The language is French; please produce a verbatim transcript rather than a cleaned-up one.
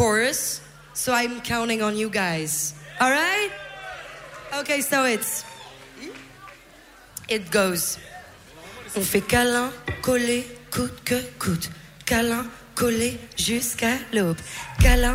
chorus, so I'm counting on you guys. All right? Okay, so it's... It goes. On fait câlin, collé, coûte que coûte. Câlin, collé, jusqu'à l'aube. Câlin.